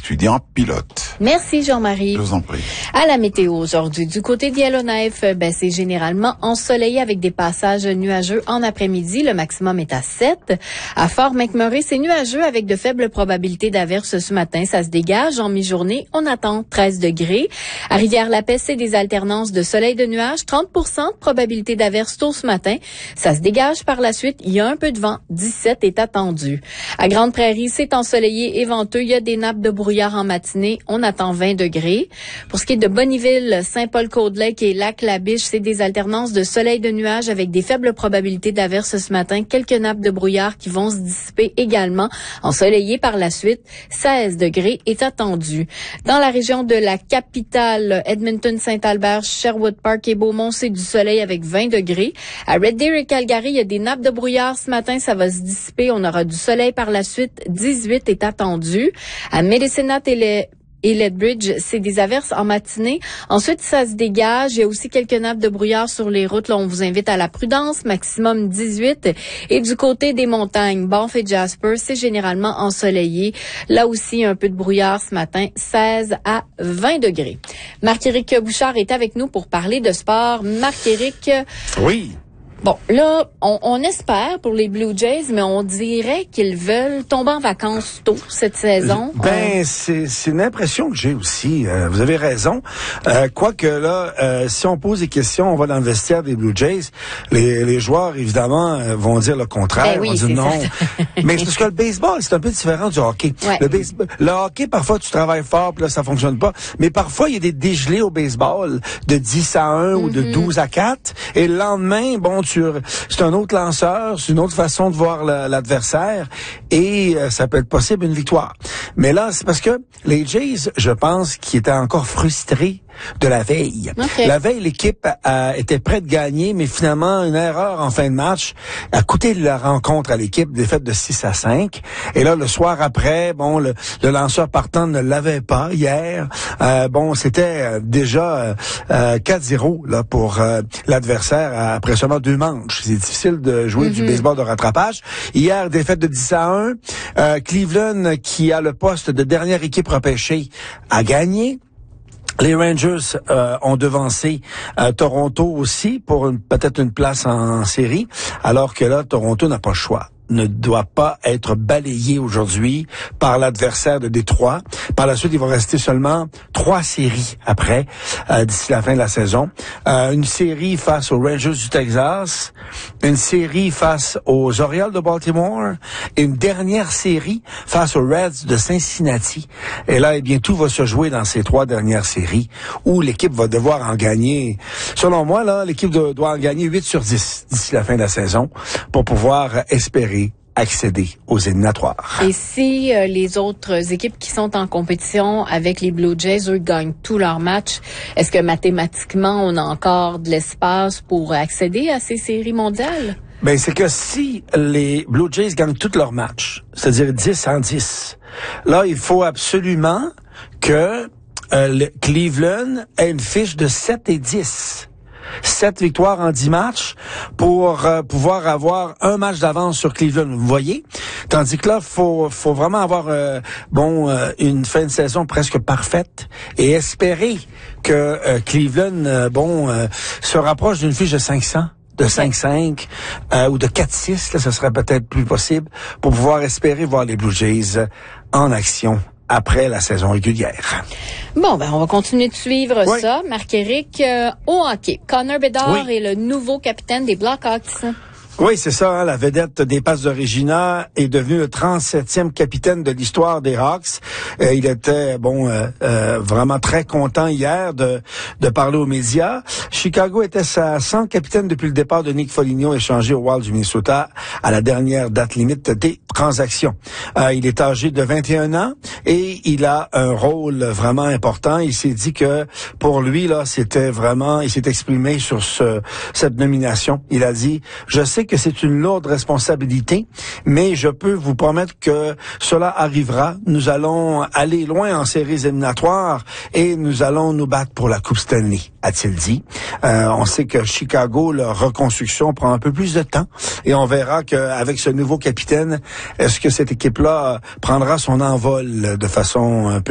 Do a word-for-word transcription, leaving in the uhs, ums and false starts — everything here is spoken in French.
étudiants pilotes. Merci Jean-Marie. Je vous en prie. À la météo aujourd'hui, du côté de Yellowknife, ben, c'est généralement ensoleillé avec des passages nuageux en après-midi. Le maximum est à sept. À Fort McMurray, c'est nuageux avec de faibles probabilités d'averses ce matin. Ça se dégage. En mi-journée, on attend treize degrés. À Rivière-la-Paix, c'est des alternances de soleil de nuages. trente pour cent de probabilité d'averses tôt ce matin. Ça se dégage par la suite. Il y a un peu de vent. dix-sept est attendu. À Grande-Prairie, c'est ensoleillé et venteux. Il y a des nappes de brouillard en matinée. On attend vingt degrés. Pour ce qui est de Bonneville, Saint-Paul-Côte-Lake et Lac-la-Biche, c'est des alternances de soleil de nuages avec des faibles probabilités d'averses ce matin. Quelques nappes de brouillard qui vont se dissiper également. Ensoleillé par la suite. seize degrés est attendu. Dans la région de la capitale, Edmonton, Saint-Albert, Sherwood Park et Beaumont, c'est du soleil avec vingt degrés. À Red Deer et Calgary, il y a des nappes de brouillard ce matin. Ça va se dissiper. On aura du soleil par la suite. dix-huit est attendu. À Medicine Hat et les Et Lethbridge, c'est des averses en matinée. Ensuite, ça se dégage. Il y a aussi quelques nappes de brouillard sur les routes. Là, on vous invite à la prudence. Maximum dix-huit. Et du côté des montagnes, Banff et Jasper, c'est généralement ensoleillé. Là aussi, un peu de brouillard ce matin. seize à vingt degrés. Marc-Éric Bouchard est avec nous pour parler de sport. Marc-Éric. Oui. Bon, là, on, on espère pour les Blue Jays, mais on dirait qu'ils veulent tomber en vacances tôt cette saison. Ben, euh... c'est, c'est une impression que j'ai aussi. Euh, vous avez raison. Euh, Quoique là, euh, si on pose des questions, on va dans le vestiaire des Blue Jays. Les, les joueurs, évidemment, euh, vont dire le contraire. Ben oui, vont dire non. Ça. Mais c'est parce que le baseball, c'est un peu différent du hockey. Ouais. Le, baseball, le hockey, parfois, tu travailles fort, puis là, ça fonctionne pas. Mais parfois, il y a des dégelés au baseball de dix à un mm-hmm. ou de douze à quatre. Et le lendemain, bon, tu c'est un autre lanceur, c'est une autre façon de voir la, l'adversaire et euh, ça peut être possible une victoire. Mais là, c'est parce que les Jays, je pense, qui étaient encore frustrés de la veille. Okay. La veille, l'équipe euh, était prête de gagner, mais finalement, une erreur en fin de match a coûté la rencontre à l'équipe, défaite de six à cinq. Et là, le soir après, bon, le, le lanceur partant ne l'avait pas hier. Euh, bon, c'était déjà euh, quatre zéro là pour euh, l'adversaire après seulement deux manches. C'est difficile de jouer mm-hmm. du baseball de rattrapage. Hier, défaite de dix à un. Euh, Cleveland, qui a le poste de dernière équipe repêchée, a gagné. Les Rangers euh, ont devancé euh, Toronto aussi pour une, peut-être une place en, en série, alors que là, Toronto n'a pas le choix. Ne doit pas être balayé aujourd'hui par l'adversaire de Détroit. Par la suite, il va rester seulement trois séries après, euh, d'ici la fin de la saison. Euh, une série face aux Rangers du Texas, une série face aux Orioles de Baltimore et une dernière série face aux Reds de Cincinnati. Et là, eh bien, tout va se jouer dans ces trois dernières séries où l'équipe va devoir en gagner. Selon moi, là, l'équipe de, doit en gagner huit sur dix d'ici la fin de la saison pour pouvoir espérer accéder aux éliminatoires. Et si euh, les autres équipes qui sont en compétition avec les Blue Jays, eux, gagnent tous leurs matchs, est-ce que mathématiquement, on a encore de l'espace pour accéder à ces séries mondiales? Ben, c'est que si les Blue Jays gagnent tous leurs matchs, c'est-à-dire dix en dix, là, il faut absolument que euh, le Cleveland ait une fiche de sept et dix. Sept victoires en dix matchs pour euh, pouvoir avoir un match d'avance sur Cleveland, vous voyez? Tandis que là, faut faut vraiment avoir euh, bon euh, une fin de saison presque parfaite et espérer que euh, Cleveland euh, bon euh, se rapproche d'une fiche de cinq cents. De cinq cinq euh, ou de quatre six, là, ce serait peut-être plus possible pour pouvoir espérer voir les Blue Jays en action après la saison régulière. Bon, ben on va continuer de suivre oui. ça. Marc-Éric, euh, au hockey, Connor Bedard oui. est le nouveau capitaine des Blackhawks. Oui, c'est ça, hein, la vedette des passes de Regina est devenue le trente-septième capitaine de l'histoire des Hawks. Euh, il était bon euh, euh, vraiment très content hier de de parler aux médias. Chicago était sa cent capitaine depuis le départ de Nick Foligno échangé au Wild du Minnesota à la dernière date limite des transactions. Euh, il est âgé de vingt et un ans et il a un rôle vraiment important. Il s'est dit que pour lui là, c'était vraiment, il s'est exprimé sur ce cette nomination. Il a dit, je sais que c'est une lourde responsabilité, mais je peux vous promettre que cela arrivera. Nous allons aller loin en séries éliminatoires et nous allons nous battre pour la Coupe Stanley, a-t-il dit. Euh, on sait que Chicago, leur reconstruction prend un peu plus de temps et on verra qu'avec ce nouveau capitaine, est-ce que cette équipe-là prendra son envol de façon un peu